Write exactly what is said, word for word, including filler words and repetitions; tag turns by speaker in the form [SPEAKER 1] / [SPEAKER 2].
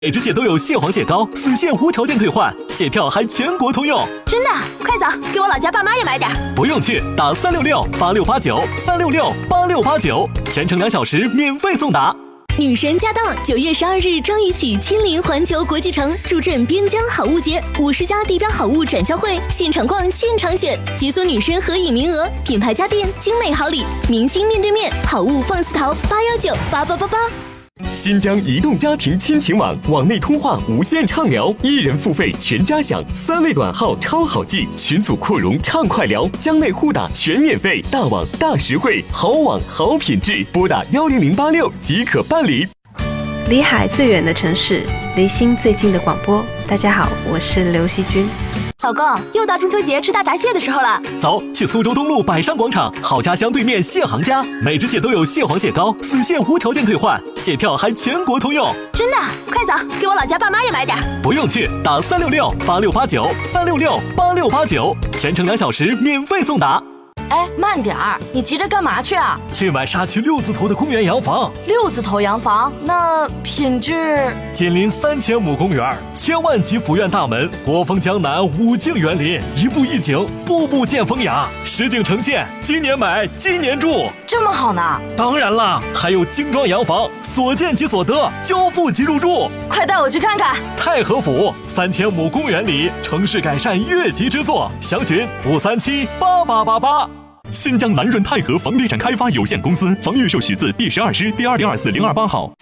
[SPEAKER 1] 每支蟹都有蟹黄蟹膏，死蟹无条件退换，蟹票还全国通用。
[SPEAKER 2] 真的？快走，给我老家爸妈也买点。
[SPEAKER 1] 不用去，打三六六八六八九三六六八六八九，全程两小时免费送达。
[SPEAKER 3] 女神驾到！九月十二日张雨绮亲临环球国际城，助阵边疆好物节，五十家地标好物展销会，现场逛，现场选，解锁女神合影名额，品牌家电，精美好礼，明星面对面，好物放肆淘，八幺九八八八八。
[SPEAKER 4] 新疆移动家庭亲情网，网内通话无限畅聊，一人付费全家享，三位短号超好记，群组扩容畅快聊，疆内互打全免费，大网大实惠，好网好品质，拨打幺零零八六即可办理。
[SPEAKER 5] 离海最远的城市，离心最近的广播。大家好，我是刘惜君。
[SPEAKER 2] 老公，又到中秋节吃大闸蟹的时候了，
[SPEAKER 1] 走，去苏州东路百商广场好家乡对面蟹行家，每只蟹都有蟹黄蟹膏，死蟹无条件退换，蟹票还全国通用。
[SPEAKER 2] 真的？快走，给我老家爸妈也买点。
[SPEAKER 1] 不用去，打三六六八六八九三六六八六八九，全程两小时免费送达。
[SPEAKER 6] 哎，慢点儿，你急着干嘛去啊？
[SPEAKER 1] 去买沙区六字头的公园洋房。
[SPEAKER 6] 六字头洋房，那品质？
[SPEAKER 1] 紧邻三千亩公园，千万级府院大门，国风江南，五境园林，一步一景，步步见风雅，实景呈现。今年买，今年住，
[SPEAKER 6] 这么好呢？
[SPEAKER 1] 当然啦，还有精装洋房，所见即所得，交付即入住。
[SPEAKER 6] 快带我去看看。
[SPEAKER 1] 太和府三千亩公园里，城市改善越级之作，详询五三七八八八八。
[SPEAKER 4] 新疆南润泰和房地产开发有限公司，房预售许字第十二师第二零二四零二八号。